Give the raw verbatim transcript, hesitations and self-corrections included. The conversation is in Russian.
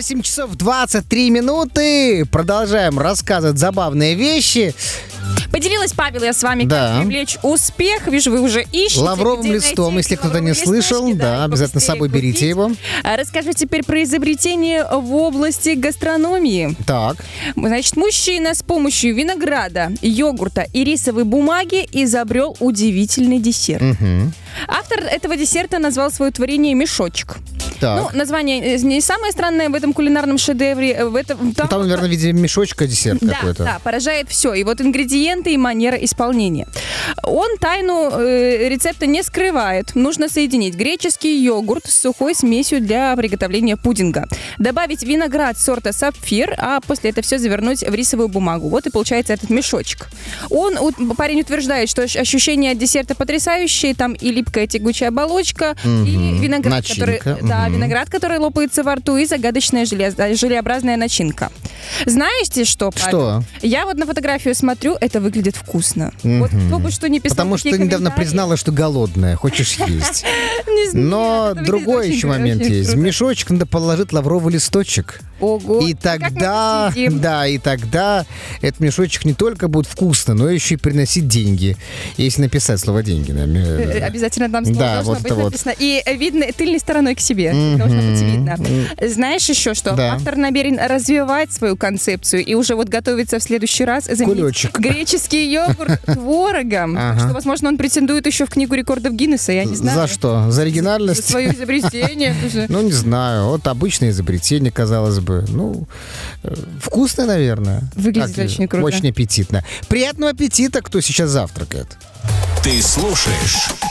восемь часов двадцать три минуты. Продолжаем рассказывать забавные вещи. Поделилась, Павел, я с вами, Да. как привлечь успех. Вижу, вы уже ищете. Лавровым где листом, найти если кто-то не лавровые слышал, листочки, да, и обязательно с собой побыстрее берите купить. его. А Расскажу теперь про изобретение в области гастрономии. Так, Значит, мужчина с помощью винограда, йогурта и рисовой бумаги изобрел удивительный десерт. мгм. Автор этого десерта назвал свое творение «Мешочек». так. Ну, название э, не самое странное в этом кулинарном шедевре. э, В этом, Ну, там, наверное, в виде мешочка десерт да, какой-то. да, поражает все. И вот ингредиенты и манера исполнения. Он тайну э, рецепта не скрывает. Нужно соединить греческий йогурт с сухой смесью для приготовления пудинга. Добавить виноград сорта сапфир, а после этого все завернуть в рисовую бумагу. Вот и получается этот мешочек. Он, у- парень утверждает, что ощ- ощущение от десерта потрясающее. Там и липкая тягучая оболочка, Мгм. и виноград, который, Начинка, да, мгм. виноград, который лопается во рту, и загадочная желе- желеобразная начинка. Знаете что, Павел? Что? Я вот на фотографию смотрю, это выглядит вкусно. Мгм. Вот кто бы что ни писал, Потому что какие ты недавно комментарии. признала, что голодная, хочешь есть. Не знаю, Но это выглядит другой очень еще круто, момент очень есть. В круто. мешочек надо положить лавровый листочек. Ого. И Как мы тогда, посидим? да, и тогда этот мешочек не только будет вкусно, но еще и приносить деньги. Если написать слово «деньги». Э, наверное. Обязательно там слово Да, должно вот быть это вот. написано. И э, видно тыльной стороной к себе. Мгм. Должно быть видно. Знаешь еще что? Да. Автор намерен развивать свою концепцию и уже вот готовится в следующий раз заменить Кулечек. греческий йогурт творогом. Ага. Что, возможно, он претендует еще в книгу рекордов Гиннесса, я не знаю. За что? За За оригинальность? свое изобретение. тоже. Ну, не знаю. Вот обычное изобретение, казалось бы. Ну, э, вкусное, наверное. Выглядит Так, очень круто. Очень аппетитно. Приятного аппетита, кто сейчас завтракает. Ты слушаешь